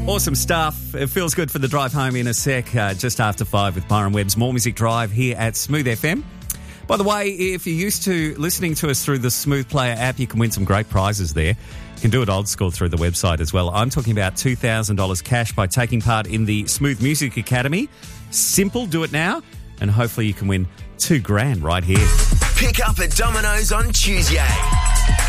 Awesome stuff. It feels good for the drive home in a sec, just after 5 with Byron Webb's More Music Drive here at Smooth FM. By the way, if you're used to listening to us through the Smooth Player app, you can win some great prizes there. You can do it old school through the website as well. I'm talking about $2,000 cash by taking part in the Smooth Music Academy. Simple, do it now, and hopefully you can win $2,000 right here. Pick up at Domino's on Tuesday.